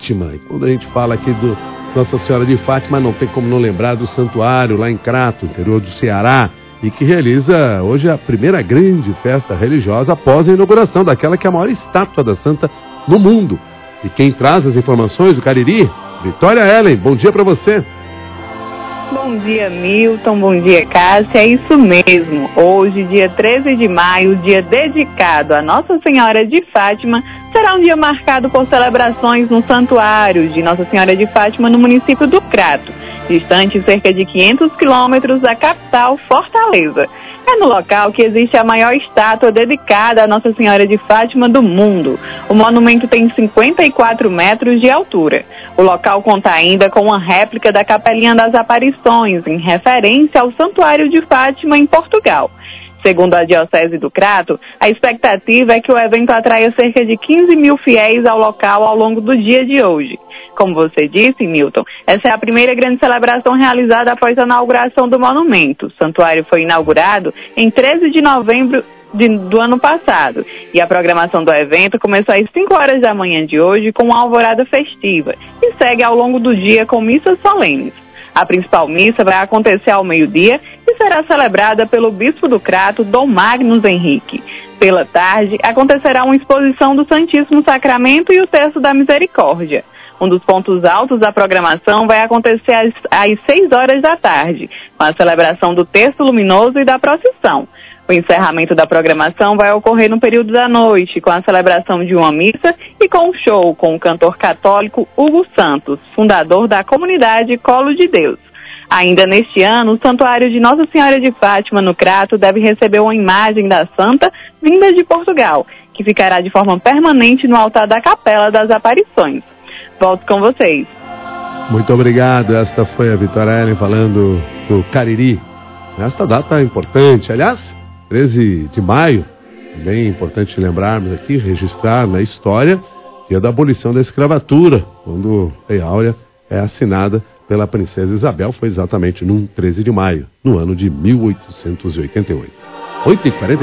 Fátima. E quando a gente fala aqui do Nossa Senhora de Fátima, não tem como não lembrar do santuário lá em Crato, interior do Ceará, e que realiza hoje a primeira grande festa religiosa após a inauguração daquela que é a maior estátua da santa no mundo. E quem traz as informações do Cariri, Vitória Ellen. Bom dia para você. Bom dia, Milton. Bom dia, Cássia. É isso mesmo. Hoje, dia 13 de maio, dia dedicado a Nossa Senhora de Fátima, será um dia marcado por celebrações no Santuário de Nossa Senhora de Fátima, no município do Crato, distante cerca de 500 quilômetros da capital, Fortaleza. É no local que existe a maior estátua dedicada a Nossa Senhora de Fátima do mundo. O monumento tem 54 metros de altura. O local conta ainda com uma réplica da Capelinha das Aparições, em referência ao Santuário de Fátima, em Portugal. Segundo a Diocese do Crato, a expectativa é que o evento atraia cerca de 15 mil fiéis ao local ao longo do dia de hoje. Como você disse, Milton, essa é a primeira grande celebração realizada após a inauguração do monumento. O santuário foi inaugurado em 13 de novembro do ano passado, e a programação do evento começou às 5 horas da manhã de hoje com uma alvorada festiva e segue ao longo do dia com missas solenes. A principal missa vai acontecer ao meio-dia e será celebrada pelo bispo do Crato, Dom Magnus Henrique. Pela tarde, acontecerá uma exposição do Santíssimo Sacramento e o Terço da Misericórdia. Um dos pontos altos da programação vai acontecer às 6 horas da tarde, com a celebração do Terço Luminoso e da procissão. O encerramento da programação vai ocorrer no período da noite, com a celebração de uma missa e com um show com o cantor católico Hugo Santos, fundador da comunidade Colo de Deus. Ainda neste ano, o Santuário de Nossa Senhora de Fátima, no Crato, deve receber uma imagem da santa vinda de Portugal, que ficará de forma permanente no altar da Capela das Aparições. Volto com vocês. Muito obrigado. Esta foi a Vitória Ellen falando do Cariri. Esta data é importante. Aliás, 13 de maio, bem importante lembrarmos aqui, registrar na história, dia da abolição da escravatura, quando a Lei Áurea é assinada pela princesa Isabel, foi exatamente no 13 de maio, no ano de 1888. 8h40.